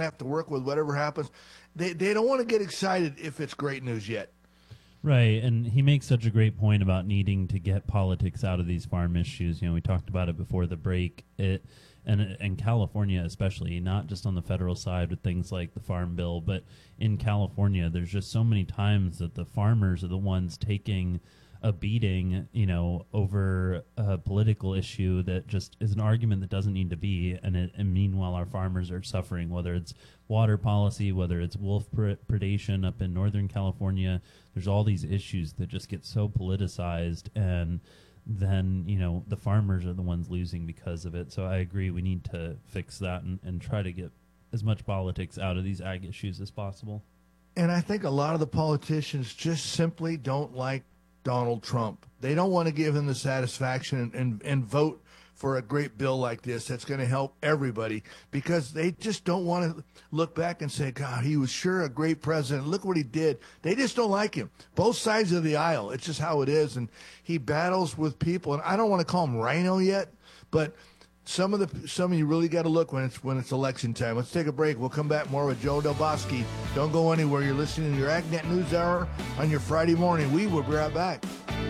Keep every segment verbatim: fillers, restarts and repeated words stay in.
to have to work with whatever happens. They they don't want to get excited if it's great news yet. Right, and he makes such a great point about needing to get politics out of these farm issues. You know, we talked about it before the break. It and and California especially, not just on the federal side with things like the Farm Bill, but in California, there's just so many times that the farmers are the ones taking a beating, you know, over a political issue that just is an argument that doesn't need to be. And, it, and meanwhile, our farmers are suffering, whether it's water policy, whether it's wolf pr- predation up in Northern California. There's all these issues that just get so politicized, and then, you know, the farmers are the ones losing because of it. So I agree, we need to fix that and, and try to get as much politics out of these ag issues as possible. And I think a lot of the politicians just simply don't like Donald Trump. They don't want to give him the satisfaction and, and, and vote for a great bill like this that's going to help everybody, because they just don't want to look back and say, God, he was sure a great president. Look what he did. They just don't like him. Both sides of the aisle. It's just how it is. And he battles with people. And I don't want to call him Rhino yet, but some of the some of you really got to look when it's when it's election time. Let's take a break. We'll come back more with Joe Del Bosque. Don't go anywhere. You're listening to your AgNet News Hour on your Friday morning. We will be right back.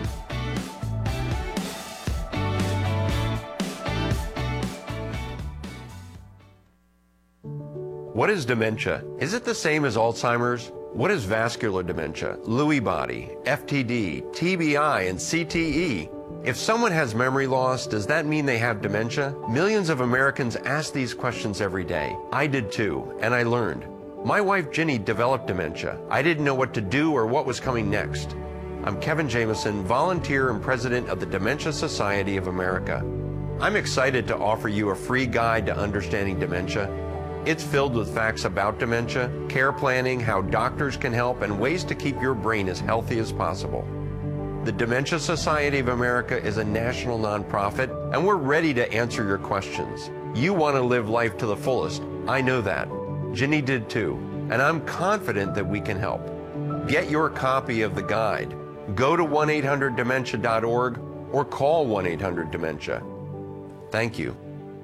What is dementia? Is it the same as Alzheimer's? What is vascular dementia, Lewy body, F T D, T B I, and C T E? If someone has memory loss, does that mean they have dementia? Millions of Americans ask these questions every day. I did too, and I learned. My wife Ginny developed dementia. I didn't know what to do or what was coming next. I'm Kevin Jameson, volunteer and president of the Dementia Society of America. I'm excited to offer you a free guide to understanding dementia. It's filled with facts about dementia, care planning, how doctors can help, and ways to keep your brain as healthy as possible. The Dementia Society of America is a national nonprofit, and we're ready to answer your questions. You want to live life to the fullest. I know that. Ginny did too, and I'm confident that we can help. Get your copy of the guide. Go to one eight hundred dementia dot org or call one eight hundred dementia. Thank you.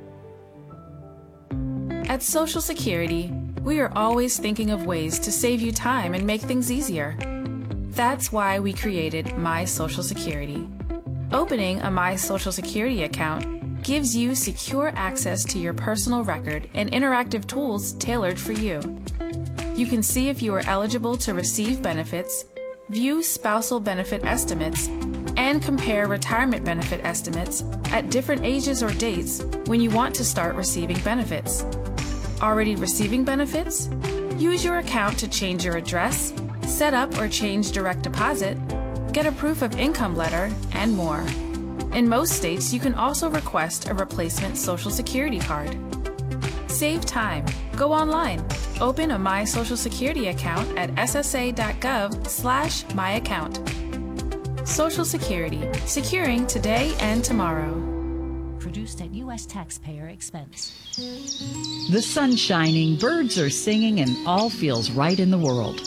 At Social Security, we are always thinking of ways to save you time and make things easier. That's why we created My Social Security. Opening a My Social Security account gives you secure access to your personal record and interactive tools tailored for you. You can see if you are eligible to receive benefits, view spousal benefit estimates, and compare retirement benefit estimates at different ages or dates when you want to start receiving benefits. Already receiving benefits? Use your account to change your address, set up or change direct deposit, get a proof of income letter, and more. In most states, you can also request a replacement Social Security card. Save time. Go online. Open a My Social Security account at s s a dot gov slash my account. Social Security. Securing today and tomorrow. Produced at U S taxpayer expense. The sun's shining, birds are singing, and all feels right in the world.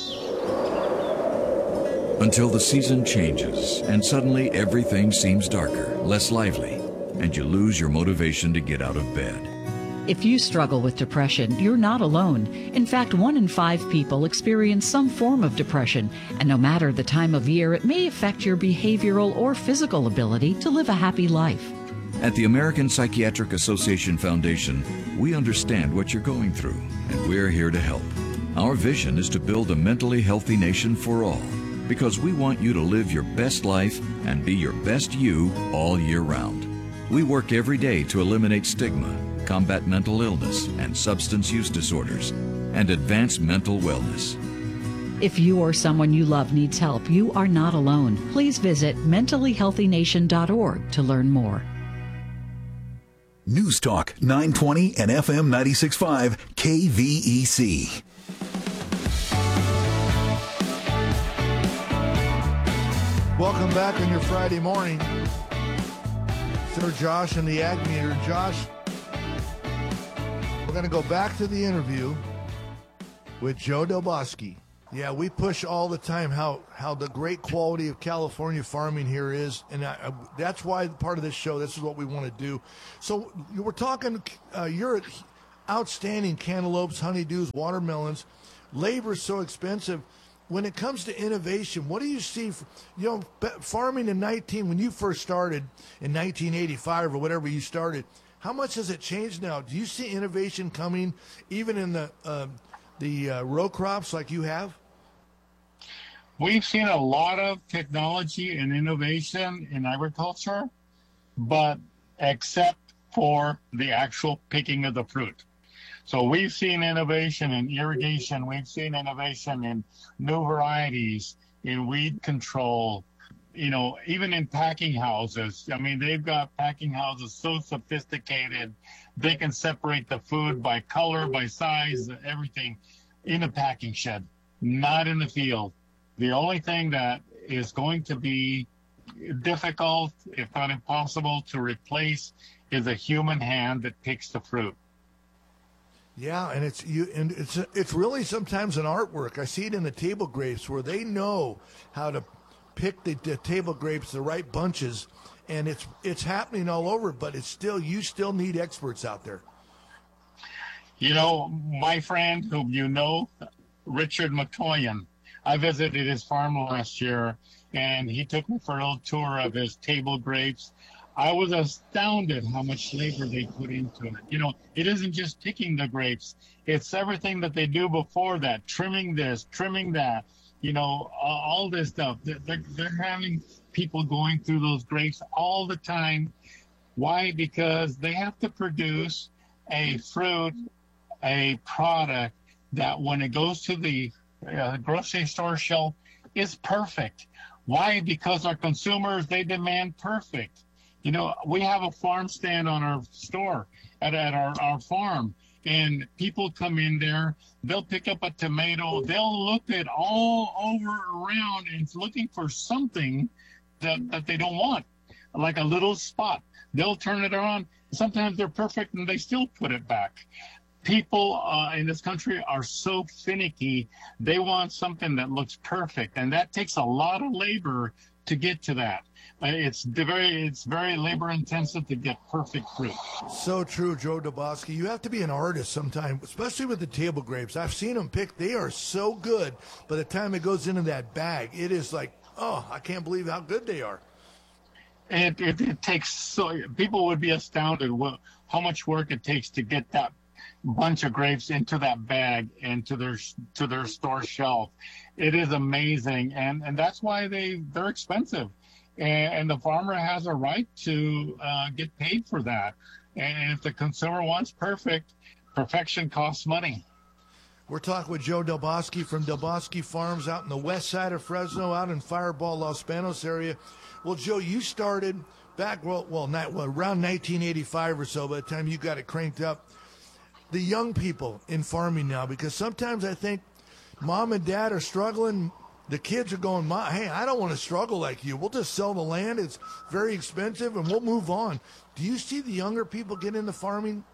Until the season changes, and suddenly everything seems darker, less lively, and you lose your motivation to get out of bed. If you struggle with depression, you're not alone. In fact, one in five people experience some form of depression, and no matter the time of year, it may affect your behavioral or physical ability to live a happy life. At the American Psychiatric Association Foundation, we understand what you're going through, and we're here to help. Our vision is to build a mentally healthy nation for all, because we want you to live your best life and be your best you all year round. We work every day to eliminate stigma, combat mental illness and substance use disorders, and advance mental wellness. If you or someone you love needs help, you are not alone. Please visit mentally healthy nation dot org to learn more. News Talk nine twenty and F M ninety-six point five K V E C. Welcome back on your Friday morning. Sir Josh and the Ag Meter. Josh, we're going to go back to the interview with Joe Del Bosque. Yeah, we push all the time how, how the great quality of California farming here is, and I, I, that's why part of this show, this is what we want to do. So we're talking, uh, you're outstanding cantaloupes, honeydews, watermelons. Labor is so expensive. When it comes to innovation, what do you see? You know, farming in nineteen when you first started in nineteen eighty-five or whatever you started, how much has it changed now? Do you see innovation coming even in the uh, the uh, row crops like you have? We've seen a lot of technology and innovation in agriculture, but except for the actual picking of the fruit. So we've seen innovation in irrigation. We've seen innovation in new varieties, in weed control, you know, even in packing houses. I mean, they've got packing houses so sophisticated, they can separate the food by color, by size, everything in a packing shed, not in the field. The only thing that is going to be difficult, if not impossible, to replace is a human hand that picks the fruit. Yeah, and it's you, and it's it's really sometimes an artwork. I see it in the table grapes where they know how to pick the, the table grapes, the right bunches, and it's it's happening all over. But it's still you still need experts out there. You know, my friend whom you know, Richard McToyan, I visited his farm last year, and he took me for a little tour of his table grapes. I was astounded how much labor they put into it. You know, it isn't just picking the grapes. It's everything that they do before that, trimming this, trimming that, you know, all this stuff. They're, they're having people going through those grapes all the time. Why? Because they have to produce a fruit, a product that when it goes to the uh, grocery store shelf is perfect. Why? Because our consumers, they demand perfect. You know, we have a farm stand on our store at, at our, our farm, and people come in there, they'll pick up a tomato, they'll look at all over around and looking for something that, that they don't want, like a little spot. They'll turn it around. Sometimes they're perfect and they still put it back. People uh, in this country are so finicky. They want something that looks perfect, and that takes a lot of labor to get to that. It's very, it's very labor intensive to get perfect fruit. So true, Joe Dobosky. You have to be an artist sometimes, especially with the table grapes. I've seen them pick. They are so good. By the time it goes into that bag, it is like, oh, I can't believe how good they are. It, it, it takes so, people would be astounded what, how much work it takes to get that bunch of grapes into that bag and to their, to their store shelf. It is amazing. And, and that's why they, they're expensive. And the farmer has a right to uh, get paid for that. And if the consumer wants perfect, perfection costs money. We're talking with Joe Dobosky from Dobosky Farms out in the west side of Fresno, out in Fireball, Los Banos area. Well, Joe, you started back, well, well, not, well, around nineteen eighty-five or so, by the time you got it cranked up. The young people in farming now, because sometimes I think mom and dad are struggling. The kids are going, hey, I don't want to struggle like you. We'll just sell the land. It's very expensive, and we'll move on. Do you see the younger people get into farming?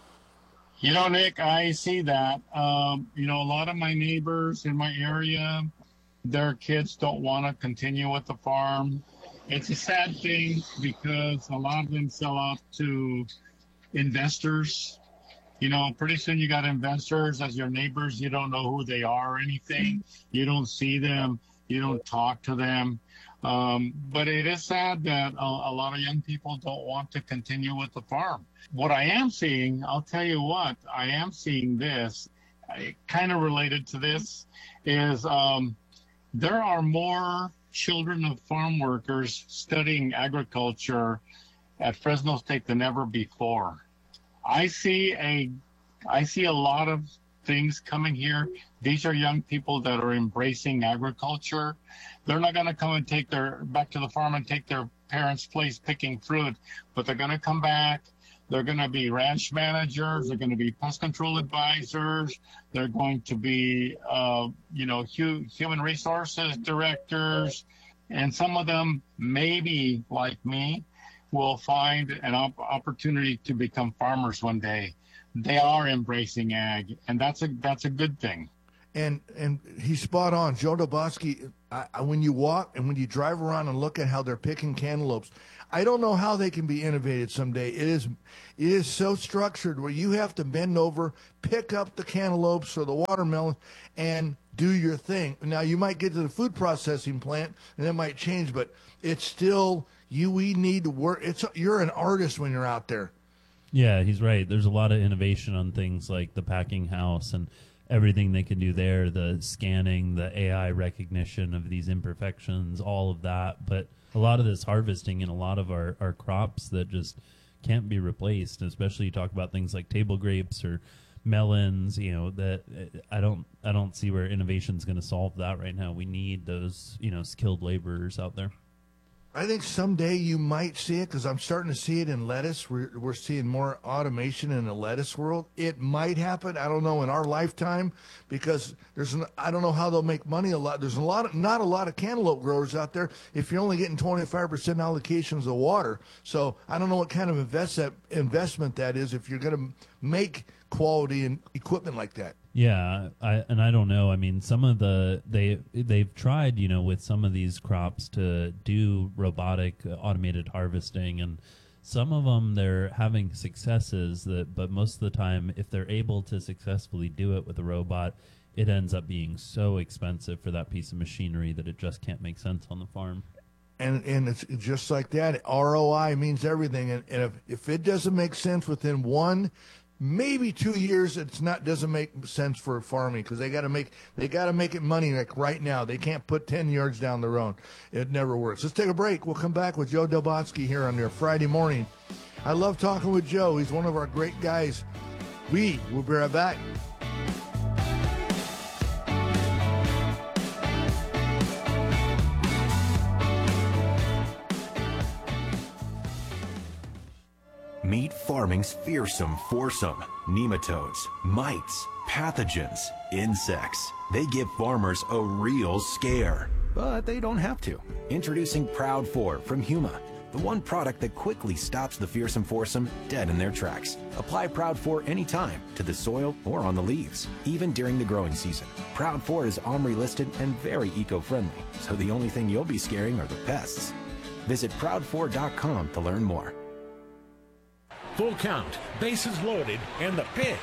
You know, Nick, I see that. Um, you know, a lot of my neighbors in my area, their kids don't want to continue with the farm. It's a sad thing because a lot of them sell out to investors. You know, pretty soon you got investors as your neighbors. You don't know who they are or anything. You don't see them. You don't talk to them. Um, but it is sad that a, a lot of young people don't want to continue with the farm. What I am seeing, I'll tell you what, I am seeing this, kind of related to this, is um, there are more children of farm workers studying agriculture at Fresno State than ever before. I see a, I see a lot of things coming here. These are young people that are embracing agriculture. They're not going to come and take their, back to the farm and take their parents' place picking fruit, but they're going to come back. They're going to be ranch managers. They're going to be pest control advisors. They're going to be, uh, you know, hu- human resources directors. And some of them, maybe like me, will find an op- opportunity to become farmers one day. They are embracing ag, and that's a that's a good thing. And and he's spot on. Joe Dobosky, I, I, when you walk and when you drive around and look at how they're picking cantaloupes, I don't know how they can be innovated someday. It is, it is so structured where you have to bend over, pick up the cantaloupes or the watermelon, and do your thing. Now, you might get to the food processing plant, and that might change, but it's still, you. we need to work. It's You're an artist when you're out there. Yeah, he's right. There's a lot of innovation on things like the packing house and everything they can do there, the scanning, the A I recognition of these imperfections, all of that. But a lot of this harvesting and a lot of our, our crops that just can't be replaced, especially you talk about things like table grapes or melons, you know, that I don't I don't see where innovation is going to solve that right now. We need those, you know, skilled laborers out there. I think someday you might see it, because I'm starting to see it in lettuce. We're, we're seeing more automation in the lettuce world. It might happen. I don't know in our lifetime, because there's an, I don't know how they'll make money a lot. There's a lot of, not a lot of cantaloupe growers out there if you're only getting twenty-five percent allocations of water. So I don't know what kind of invest that, investment that is if you're going to make quality and equipment like that. Yeah, I, and I don't know. I mean, some of the they they've tried, you know, with some of these crops to do robotic uh, automated harvesting, and some of them they're having successes. That, but most of the time, if they're able to successfully do it with a robot, it ends up being so expensive for that piece of machinery that it just can't make sense on the farm. And and it's just like that. R O I means everything, and, and if if it doesn't make sense within one, maybe two years, it's not doesn't make sense for farming, because they got to make they got to make it money like right now. They can't put ten yards down the road. It never works. Let's take a break. We'll come back with Joe Del Bosque here on your Friday morning. I love talking with Joe. He's one of our great guys. We will be right back. Meet farming's fearsome foursome. Nematodes, mites, pathogens, insects. They give farmers a real scare. But they don't have to. Introducing Proud four from Huma, the one product that quickly stops the fearsome foursome dead in their tracks. Apply Proud four anytime, to the soil or on the leaves, even during the growing season. Proud four is OMRI listed and very eco-friendly, so the only thing you'll be scaring are the pests. Visit proud four dot com to learn more. Full count, bases loaded, and the pitch.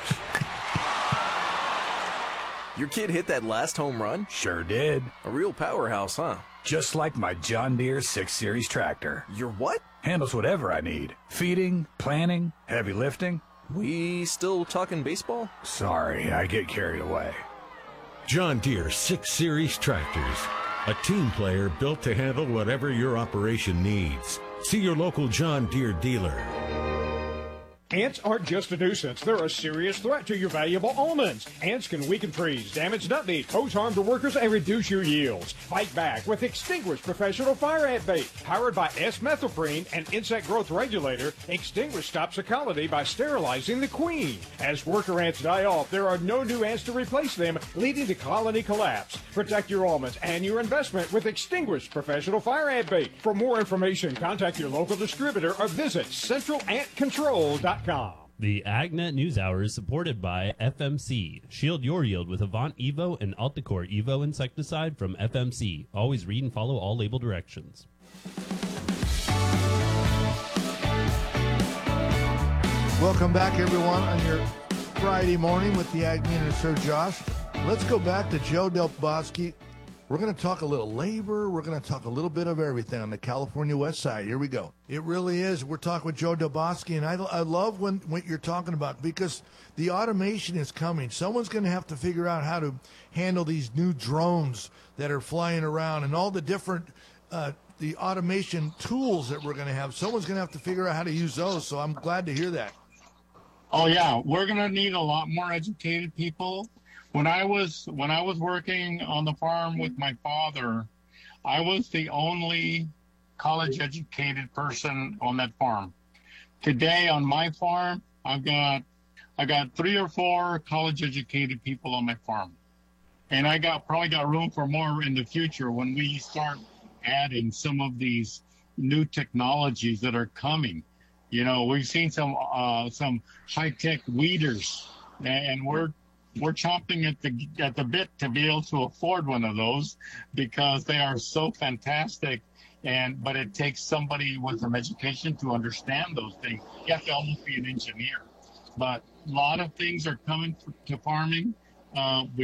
Your kid hit that last home run? Sure did. A real powerhouse, huh? Just like my John Deere six series tractor. Your what? Handles whatever I need. Feeding, planting, heavy lifting. We still talking baseball? Sorry, I get carried away. John Deere six series tractors. A team player built to handle whatever your operation needs. See your local John Deere dealer. Ants aren't just a nuisance. They're a serious threat to your valuable almonds. Ants can weaken trees, damage nut meat, pose harm to workers, and reduce your yields. Fight back with Extinguish Professional Fire Ant Bait. Powered by S-methoprene, an insect growth regulator, Extinguish stops a colony by sterilizing the queen. As worker ants die off, there are no new ants to replace them, leading to colony collapse. Protect your almonds and your investment with Extinguish Professional Fire Ant Bait. For more information, contact your local distributor or visit central ant control dot com. The AgNet News Hour is supported by F M C. Shield your yield with Avant Evo and Alticore Evo insecticide from F M C. Always read and follow all label directions. Welcome back, everyone, on your Friday morning with the Ag Meter and Sir Josh. Let's go back to Joe Del Bosque. We're going to talk a little labor. We're going to talk a little bit of everything on the California West Side. Here we go. It really is. We're talking with Joe Del Bosque, and I, I love when what you're talking about, because the automation is coming. Someone's going to have to figure out how to handle these new drones that are flying around and all the different uh, the automation tools that we're going to have. Someone's going to have to figure out how to use those, so I'm glad to hear that. Oh, yeah. We're going to need a lot more educated people. When I was when I was working on the farm with my father, I was the only college-educated person on that farm. Today on my farm, I've got I got three or four college-educated people on my farm, and I got probably got room for more in the future when we start adding some of these new technologies that are coming. You know, we've seen some uh, some high-tech weeders, and we're We're chomping at the at the bit to be able to afford one of those, because they are so fantastic And but it takes somebody with some education to understand those things. You have to almost be an engineer. But a lot of things are coming to farming. Uh,